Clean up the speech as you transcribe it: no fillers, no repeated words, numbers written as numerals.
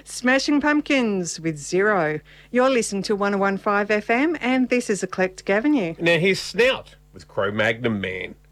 Smashing Pumpkins with Zero. You're listening to 101.5 FM and this is Eclectic Avenue. Now here's Snout with Cro-Magnon Man.